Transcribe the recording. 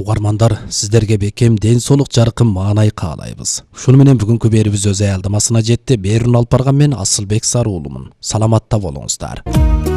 угармандар, сиздерге бекем ден соолук жаркын маанай каалайбыз. Ушуну менен бүгүнкү берүүбүз өз аялдамасына жетти. Берүүнү алып барган мен Асылбек Сарыуулумун. Саламатта болуңуздар.